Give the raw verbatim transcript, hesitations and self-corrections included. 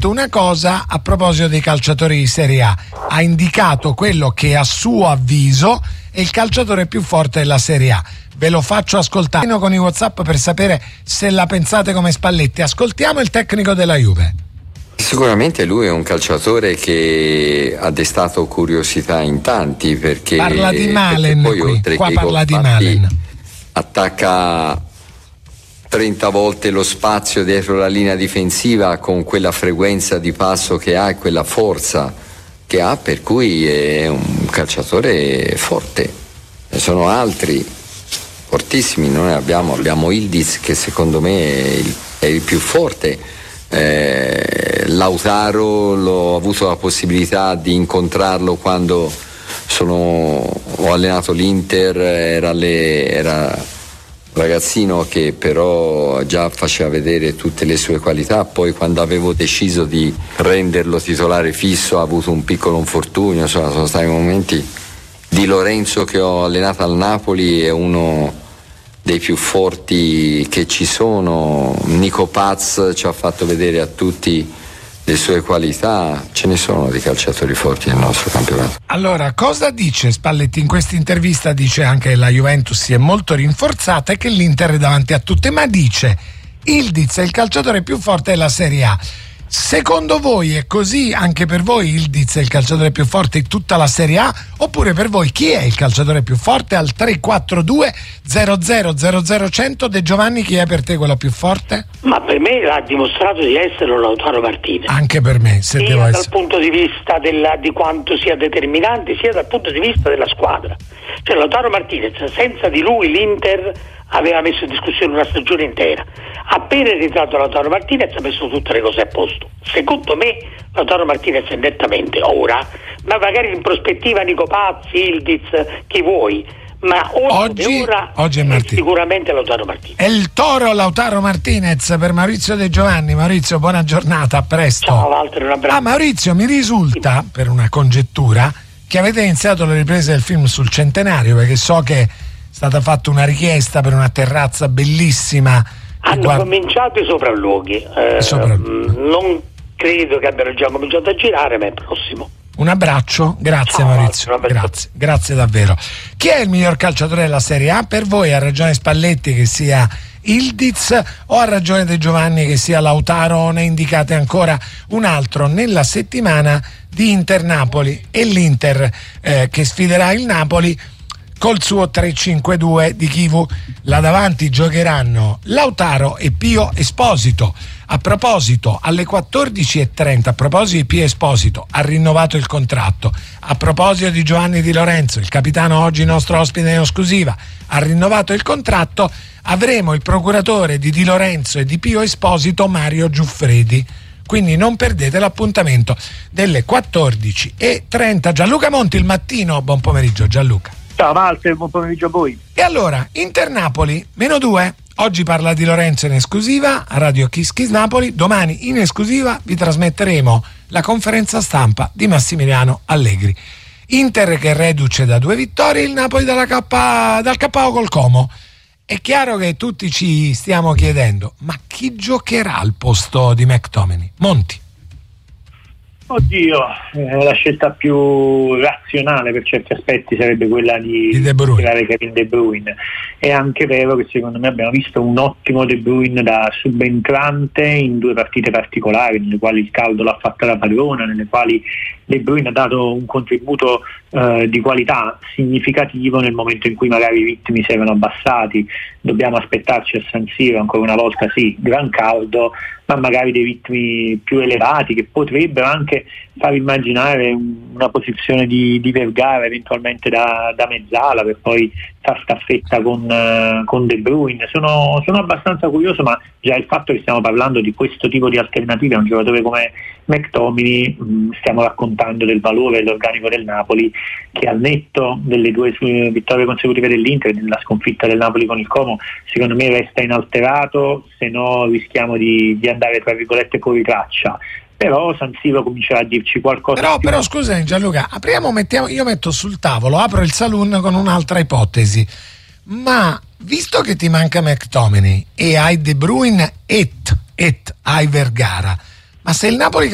detto una cosa a proposito dei calciatori di Serie A. Ha indicato quello che a suo avviso è il calciatore più forte della Serie A. Ve lo faccio ascoltare con i WhatsApp per sapere se la pensate come Spalletti. Ascoltiamo il tecnico della Juve. Sicuramente lui è un calciatore che ha destato curiosità in tanti, perché parla di Malen, poi qui. oltre Qua che parla di Malen, attacca trenta volte lo spazio dietro la linea difensiva con quella frequenza di passo che ha e quella forza che ha, per cui è un calciatore forte. Ne sono altri fortissimi, noi abbiamo, abbiamo Ildiz che secondo me è il, è il più forte. Eh, Lautaro l'ho avuto la possibilità di incontrarlo quando sono, ho allenato l'Inter, era, le, era ragazzino che però già faceva vedere tutte le sue qualità. Poi quando avevo deciso di renderlo titolare fisso ha avuto un piccolo infortunio, insomma sono stati momenti. Di Lorenzo che ho allenato al Napoli è uno dei più forti che ci sono. Nico Paz ci ha fatto vedere a tutti le sue qualità. Ce ne sono di calciatori forti nel nostro campionato. Allora, cosa dice Spalletti in questa intervista? Dice anche che la Juventus si è molto rinforzata e che l'Inter è davanti a tutte, ma dice Ildiz è il calciatore più forte della Serie A. Secondo voi è così? Anche per voi Ildiz è il calciatore più forte di tutta la Serie A? Oppure per voi chi è il calciatore più forte? Al tre quattro due zero zero zero zero cento De Giovanni, chi è per te quello più forte? Ma per me ha dimostrato di essere Lautaro Martinez. Anche per me, se sia devo dal essere. punto di vista della, di quanto sia determinante, sia dal punto di vista della squadra. Cioè Lautaro Martinez, senza di lui l'Inter aveva messo in discussione una stagione intera. Appena è rientrato Lautaro Martinez ha messo tutte le cose a posto. Secondo me Lautaro Martinez è nettamente ora, ma magari in prospettiva Nico Pazzi, Ildiz, chi vuoi, ma oggi, ora oggi è, è sicuramente Lautaro Martinez. È il toro Lautaro Martinez per Maurizio De Giovanni. Maurizio, buona giornata, a presto. Ciao Walter, un abbraccio. Ah, Maurizio, mi risulta, per una congettura, che avete iniziato le riprese del film sul centenario, perché so che è stata fatta una richiesta per una terrazza bellissima. Hanno guarda... cominciato i sopralluoghi, eh, sopralluoghi. Non credo che abbiano già cominciato a girare, ma è prossimo. Un abbraccio, grazie. Ciao, Maurizio, Walter, grazie, grazie davvero. Chi è il miglior calciatore della Serie A? Per voi ha ragione Spalletti che sia Ildiz o ha ragione De Giovanni che sia Lautaro, o ne indicate ancora un altro nella settimana di Inter-Napoli e l'Inter eh, che sfiderà il Napoli col suo tre cinque due di Chivu. Là davanti giocheranno Lautaro e Pio Esposito. A proposito, alle quattordici e trenta, a proposito di Pio Esposito, ha rinnovato il contratto. A proposito di Giovanni Di Lorenzo, il capitano oggi nostro ospite in esclusiva, ha rinnovato il contratto. Avremo il procuratore di Di Lorenzo e di Pio Esposito, Mario Giuffredi. Quindi non perdete l'appuntamento delle quattordici e trenta. Gianluca Monti, il mattino. Buon pomeriggio Gianluca. Ciao Walter, buon pomeriggio a voi. E allora, Inter-Napoli, meno due. Oggi parla Di Lorenzo in esclusiva a Radio Kiss Kiss Napoli. Domani in esclusiva vi trasmetteremo la conferenza stampa di Massimiliano Allegri. Inter che è reduce da due vittorie, il Napoli dalla K, dal K O col Como. È chiaro che tutti ci stiamo chiedendo, ma chi giocherà al posto di McTominay? Monti. Oddio, eh, la scelta più razionale per certi aspetti sarebbe quella di, di De Bruyne. tirare Kevin De Bruyne. È anche vero che secondo me abbiamo visto un ottimo De Bruyne da subentrante in due partite particolari, nelle quali il caldo l'ha fatta da padrona, nelle quali De Bruyne ha dato un contributo eh, di qualità significativo nel momento in cui magari i ritmi si erano abbassati. Dobbiamo aspettarci a San Siro ancora una volta, sì, gran caldo, ma magari dei ritmi più elevati che potrebbero anche far immaginare una posizione di, di Vergara eventualmente da, da mezzala per poi far staffetta con, uh, con De Bruyne. Sono, sono abbastanza curioso, ma già il fatto che stiamo parlando di questo tipo di alternative a un giocatore come McTominay, mh, stiamo raccontando del valore dell'organico del Napoli, che al netto delle due sue vittorie consecutive dell'Inter e della sconfitta del Napoli con il Como, secondo me resta inalterato, se no rischiamo di, di andare tra virgolette fuori traccia. Però San Siro comincerà a dirci qualcosa. Però, più. però scusami Gianluca, apriamo, mettiamo, io metto sul tavolo, apro il saloon con un'altra ipotesi. Ma visto che ti manca McTominay e hai De Bruyne et, et hai Vergara, ma se il Napoli